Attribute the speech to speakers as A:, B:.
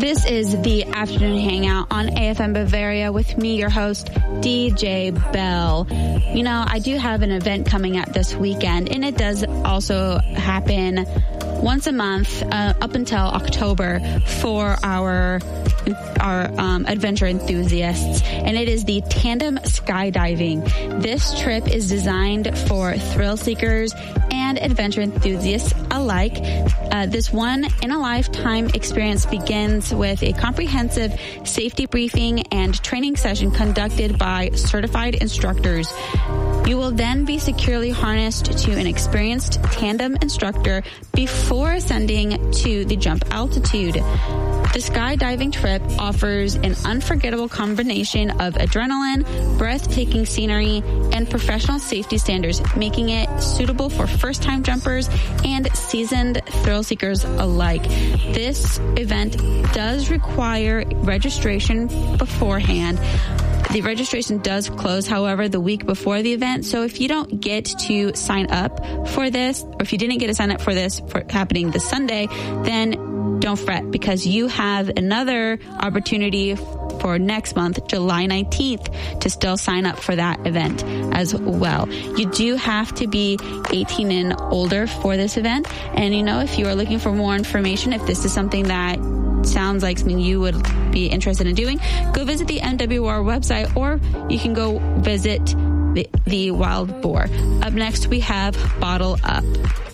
A: This is the Afternoon Hangout on AFM Bavaria with me, your host, DJ Bell. You know, I do have an event coming up this weekend, and it does also happen once a month up until October for our adventure enthusiasts, and it is the tandem skydiving. This trip is designed for thrill seekers and adventure enthusiasts alike. This one-in-a-lifetime experience begins with a comprehensive safety briefing and training session conducted by certified instructors. You will then be securely harnessed to an experienced tandem instructor before ascending to the jump altitude. The skydiving trip offers an unforgettable combination of adrenaline, breathtaking scenery, and professional safety standards, making it suitable for first-time jumpers and seasoned thrill seekers alike. This event does require registration beforehand. The registration does close, however, the week before the event. So if you don't get to sign up for this, or if you didn't get to sign up for this for happening this Sunday, then don't fret, because you have another opportunity for next month, July 19th, to still sign up for that event as well. You do have to be 18 and older for this event. And, you know, if you are looking for more information, if this is something that sounds like something you would be interested in doing, go visit the MWR website, or you can go visit the Wild Boar. Up next, we have Bottle Up.